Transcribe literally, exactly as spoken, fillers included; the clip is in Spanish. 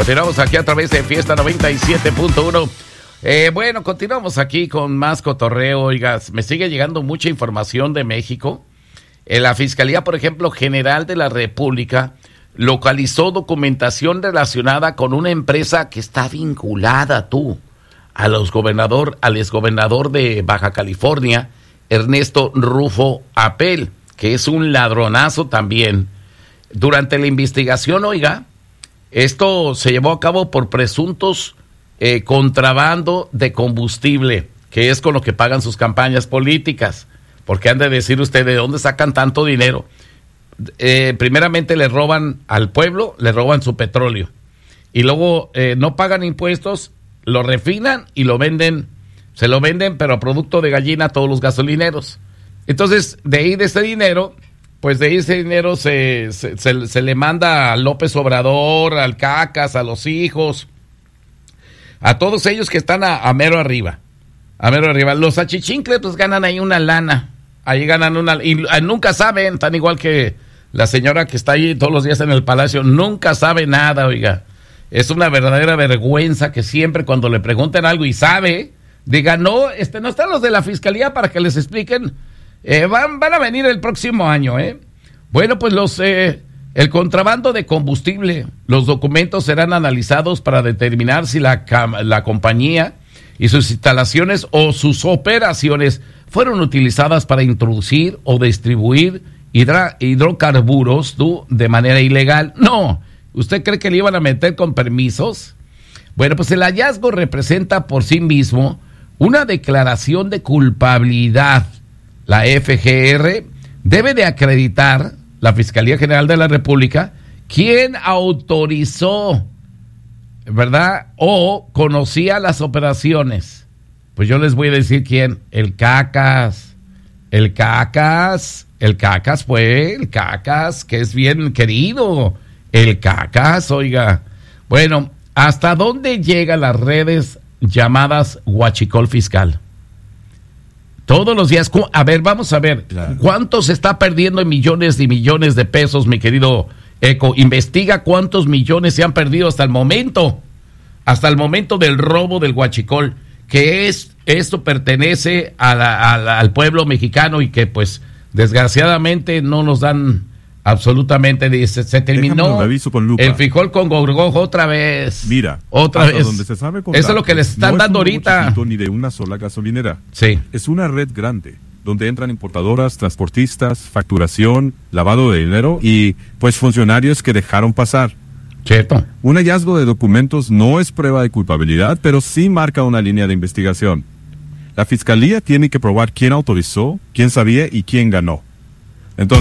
Continuamos aquí a través de Fiesta noventa y siete punto uno. Eh, bueno, continuamos aquí con más cotorreo. Oigas, me sigue llegando mucha información de México. Eh, la Fiscalía, por ejemplo, General de la República localizó documentación relacionada con una empresa que está vinculada, tú, a los gobernador, al exgobernador de Baja California, Ernesto Rufo Apel, que es un ladronazo también. Durante la investigación, oiga, esto se llevó a cabo por presuntos eh, contrabando de combustible, que es con lo que pagan sus campañas políticas, porque han de decir ustedes de dónde sacan tanto dinero. Eh, primeramente le roban al pueblo, le roban su petróleo, y luego eh, no pagan impuestos, lo refinan y lo venden, se lo venden, pero a producto de gallina a todos los gasolineros. Entonces, de ahí de ese dinero, pues de ahí ese dinero se, se, se, se le manda a López Obrador, al Cacas, a los hijos, a todos ellos que están a, a mero arriba, a mero arriba. Los achichincles pues ganan ahí una lana, ahí ganan una, y nunca saben, tan igual que la señora que está ahí todos los días en el palacio, nunca sabe nada, oiga. Es una verdadera vergüenza que siempre cuando le pregunten algo y sabe, diga, no, este, no están los de la fiscalía para que les expliquen, eh, van, van a venir el próximo año, ¿eh? Bueno, pues los, eh, el contrabando de combustible, los documentos serán analizados para determinar si la, la compañía y sus instalaciones o sus operaciones fueron utilizadas para introducir o distribuir hidra, hidrocarburos ¿tú? de manera ilegal. No, ¿usted cree que le iban a meter con permisos? Bueno, pues el hallazgo representa por sí mismo una declaración de culpabilidad. La F G R debe de acreditar, la Fiscalía General de la República, quién autorizó, ¿verdad? O conocía las operaciones. Pues yo les voy a decir quién. El Cacas. El Cacas. El Cacas fue el Cacas, que es bien querido. El Cacas, oiga. Bueno, ¿hasta dónde llegan las redes llamadas huachicol fiscal? Todos los días. A ver, vamos a ver. Claro. ¿Cuánto se está perdiendo en millones y millones de pesos, mi querido Eco? Investiga cuántos millones se han perdido hasta el momento. Hasta el momento del robo del huachicol. Que es, esto pertenece a la, a la, al pueblo mexicano y que pues desgraciadamente no nos dan absolutamente. Dice, se terminó el frijol con gorgojo otra vez. Mira, otra vez. Donde se sabe eso es lo que les están no dando ahorita. Ni de una sola gasolinera. Sí. Es una red grande donde entran importadoras, transportistas, facturación, lavado de dinero y pues funcionarios que dejaron pasar. Cierto. Un hallazgo de documentos no es prueba de culpabilidad, pero sí marca una línea de investigación. La fiscalía tiene que probar quién autorizó, quién sabía y quién ganó. Entonces